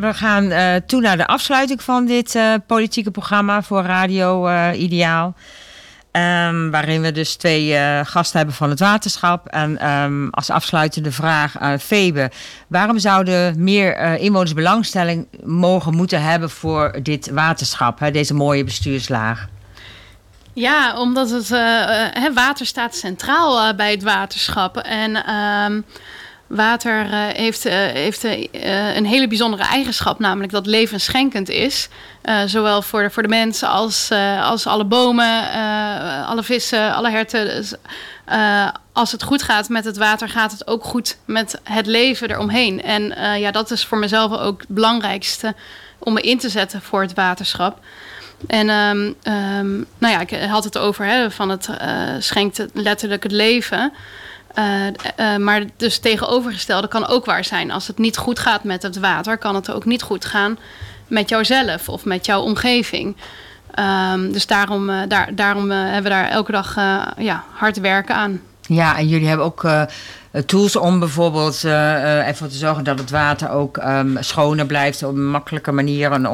we gaan toe naar de afsluiting van dit politieke programma voor Radio Ideaal. Waarin we dus 2 gasten hebben van het waterschap. En als afsluitende vraag aan Febe. Waarom zouden meer inwoners belangstelling moeten hebben voor dit waterschap? Deze mooie bestuurslaag. Ja, omdat het water staat centraal bij het waterschap. En water heeft een hele bijzondere eigenschap, namelijk dat levensschenkend is. Zowel voor de mensen als alle bomen, alle vissen, alle herten. Dus, als het goed gaat met het water, gaat het ook goed met het leven eromheen. En dat is voor mezelf ook het belangrijkste om me in te zetten voor het waterschap. En ik had het over van het schenkt letterlijk het leven. Maar dus tegenovergestelde kan ook waar zijn. Als het niet goed gaat met het water, kan het ook niet goed gaan met jouzelf of met jouw omgeving. Dus daarom hebben we daar elke dag hard werken aan. Ja, en jullie hebben ook tools om bijvoorbeeld ervoor te zorgen dat het water ook schoner blijft op een makkelijke manier en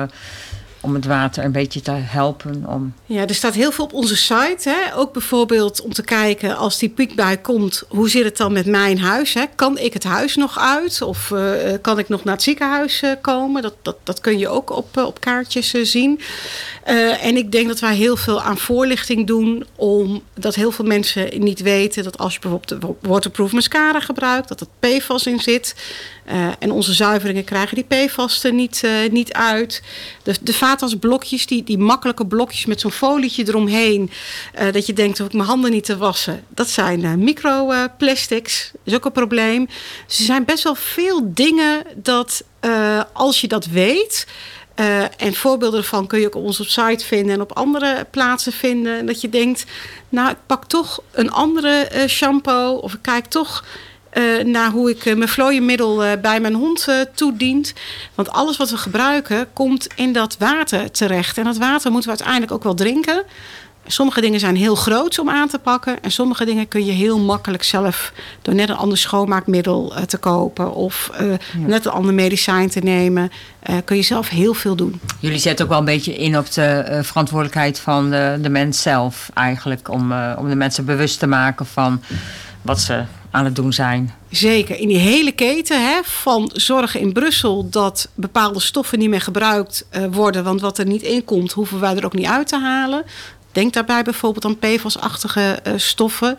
om het water een beetje te helpen. Ja, er staat heel veel op onze site. Hè? Ook bijvoorbeeld om te kijken als die piekbui komt, hoe zit het dan met mijn huis? Hè? Kan ik het huis nog uit? Of kan ik nog naar het ziekenhuis komen? Dat kun je ook op kaartjes zien. En ik denk dat wij heel veel aan voorlichting doen, omdat heel veel mensen niet weten dat als je bijvoorbeeld de waterproof mascara gebruikt, dat er PFAS in zit. En onze zuiveringen krijgen die PFAS er niet uit. De vaatwasblokjes, die makkelijke blokjes met zo'n folietje eromheen, dat je denkt, hoef ik mijn handen niet te wassen. Dat zijn microplastics. Dat is ook een probleem. Dus er zijn best wel veel dingen dat als je dat weet, en voorbeelden ervan kun je ook op onze site vinden en op andere plaatsen vinden. Dat je denkt, nou, ik pak toch een andere shampoo, of ik kijk toch naar hoe ik mijn vlooienmiddel bij mijn hond toedient. Want alles wat we gebruiken komt in dat water terecht. En dat water moeten we uiteindelijk ook wel drinken. Sommige dingen zijn heel groot om aan te pakken. En sommige dingen kun je heel makkelijk zelf door net een ander schoonmaakmiddel te kopen. Of net een ander medicijn te nemen. Kun je zelf heel veel doen. Jullie zetten ook wel een beetje in op de verantwoordelijkheid van de mens zelf eigenlijk. Om de mensen bewust te maken van wat ze aan het doen zijn. Zeker, in die hele keten van zorgen in Brussel dat bepaalde stoffen niet meer gebruikt worden. Want wat er niet in komt, hoeven wij er ook niet uit te halen. Denk daarbij bijvoorbeeld aan PFAS-achtige stoffen.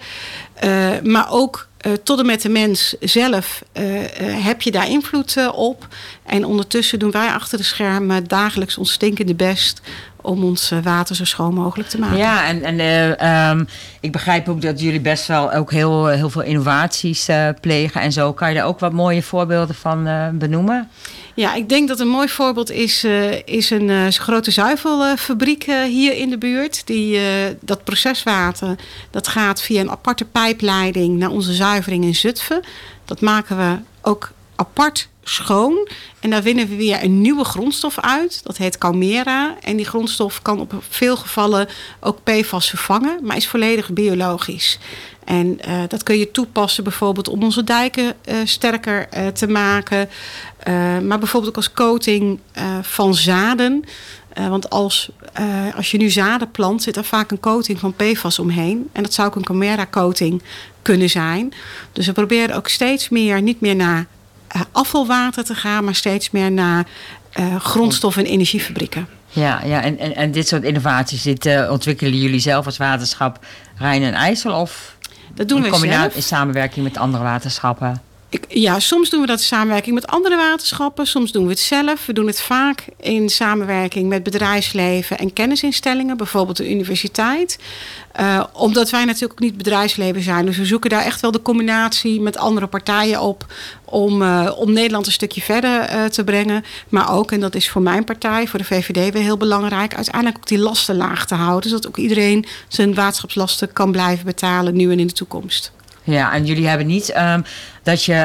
Maar ook tot en met de mens zelf heb je daar invloed op. En ondertussen doen wij achter de schermen dagelijks ons stinkende best om ons water zo schoon mogelijk te maken. Ja, en ik begrijp ook dat jullie best wel ook heel veel innovaties plegen en zo. Kan je daar ook wat mooie voorbeelden van benoemen? Ja, ik denk dat een mooi voorbeeld is een grote zuivelfabriek hier in de buurt. Dat proceswater, dat gaat via een aparte pijpleiding naar onze zuivering in Zutphen. Dat maken we ook apart schoon. En daar winnen we weer een nieuwe grondstof uit. Dat heet Calmera. En die grondstof kan op veel gevallen ook PFAS vervangen, maar is volledig biologisch. En dat kun je toepassen bijvoorbeeld om onze dijken sterker te maken. Maar bijvoorbeeld ook als coating van zaden. Want als je nu zaden plant, zit er vaak een coating van PFAS omheen. En dat zou ook een Calmera coating kunnen zijn. Dus we proberen ook steeds meer, niet meer naar afvalwater te gaan, maar steeds meer naar grondstof- en energiefabrieken. Ja, en dit soort innovaties, ontwikkelen jullie zelf als waterschap Rijn en IJssel? Of dat doen we zelf. In samenwerking met andere waterschappen? Soms doen we dat in samenwerking met andere waterschappen. Soms doen we het zelf. We doen het vaak in samenwerking met bedrijfsleven en kennisinstellingen. Bijvoorbeeld de universiteit. Omdat wij natuurlijk ook niet bedrijfsleven zijn. Dus we zoeken daar echt wel de combinatie met andere partijen op om Nederland een stukje verder te brengen. Maar ook, en dat is voor mijn partij, voor de VVD weer heel belangrijk, uiteindelijk ook die lasten laag te houden. Zodat ook iedereen zijn waterschapslasten kan blijven betalen nu en in de toekomst. Ja, en jullie hebben niet dat je,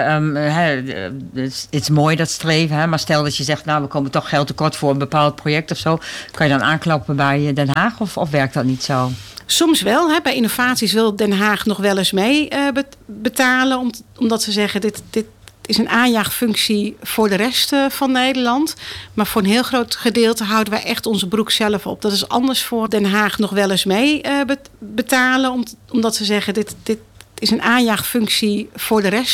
het is mooi dat streven, maar stel dat je zegt, nou, we komen toch geld tekort voor een bepaald project of zo. Kan je dan aankloppen bij Den Haag of werkt dat niet zo? Soms wel. Bij innovaties wil Den Haag nog wel eens mee betalen. Omdat ze zeggen, is een aanjaagfunctie voor de rest van Nederland. Maar voor een heel groot gedeelte houden wij echt onze broek zelf op. Dat is anders voor Den Haag nog wel eens mee betalen. Omdat ze zeggen, dit is een aanjaagfunctie voor de rest